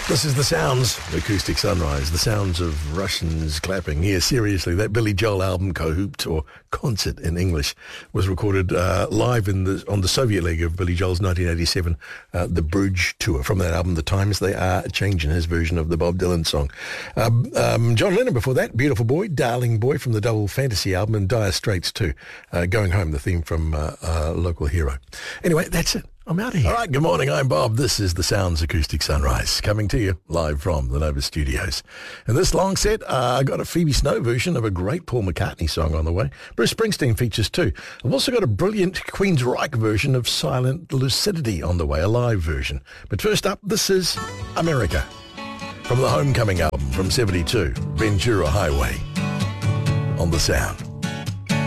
This is the sounds, Acoustic Sunrise, the sounds of Russians clapping. Yeah, seriously, that Billy Joel album, Cahoot, or Concert in English, was recorded live on the Soviet leg of Billy Joel's 1987 The Bruges Tour. From that album, The Times They Are Changing, his version of the Bob Dylan song. John Lennon before that, Beautiful Boy, Darling Boy from the Double Fantasy album, and Dire Straits too. Going Home, the theme from Local Hero. Anyway, that's it. I'm out of here. All right, good morning, I'm Bob. This is the Sounds Acoustic Sunrise, coming to you live from the Nova Studios. In this long set, I got a Phoebe Snow version of a great Paul McCartney song on the way. Bruce Springsteen features too. I've also got a brilliant Queensryche version of Silent Lucidity on the way, a live version. But first up, this is America, from the Homecoming album from '72, Ventura Highway, on the Sound.